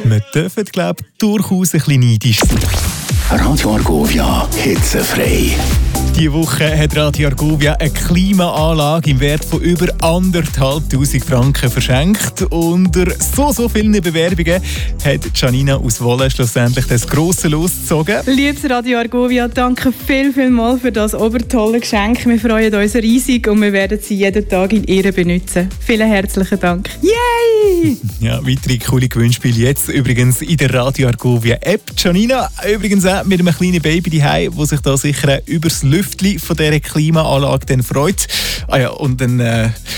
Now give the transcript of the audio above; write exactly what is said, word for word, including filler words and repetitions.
Wir dürfen, glaube ich, durchaus ein bisschen neidisch sein. Radio Argovia, hitzefrei. Diese Woche hat Radio Argovia eine Klimaanlage im Wert von über anderthalbtausend Franken verschenkt. Unter so, so vielen Bewerbungen hat Janina aus Wolle schlussendlich das grosse Los gezogen. Liebes Radio Argovia, danke viel, viel mal für das obertolle Geschenk. Wir freuen uns riesig und wir werden sie jeden Tag in Ehren benutzen. Vielen herzlichen Dank. Yay! Ja, weitere coole Gewinnspiele jetzt übrigens in der Radio Argovia App. Janina übrigens auch mit einem kleinen Baby daheim, das sich da sicher über das Lüftchen von dieser Klimaanlage dann freut. Ah ja, und dann äh,